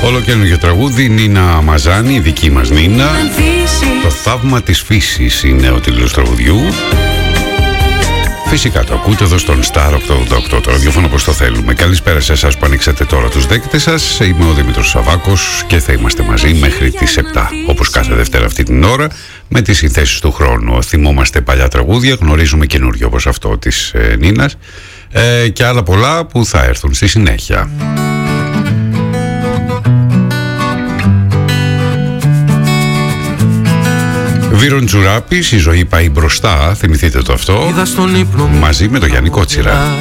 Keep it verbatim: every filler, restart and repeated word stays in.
Όλο καινούργιο τραγούδι, Νίνα Μαζάνη, η δική μας Νίνα. Το θαύμα της φύσης είναι ο τίτλος τραγουδιού. Φυσικά το ακούτε εδώ στον Star οκτακόσια ογδόντα οκτώ, το ραδιόφωνο όπως το θέλουμε. Καλησπέρα σε εσάς που ανοίξατε τώρα τους δέκτες σας. Είμαι ο Δημήτρος Σαββάκος και θα είμαστε μαζί μέχρι τις επτά, όπως κάθε Δευτέρα αυτή την ώρα, με τις συνθέσεις του χρόνου. Θυμόμαστε παλιά τραγούδια, γνωρίζουμε καινούργιο όπως αυτό της ε, Νίνας ε, και άλλα πολλά που θα έρθουν στη συνέχεια. Βύρον Τζουράπης, η ζωή πάει μπροστά, θυμηθείτε το αυτό, μαζί με τον Γιάννη Κότσιρα.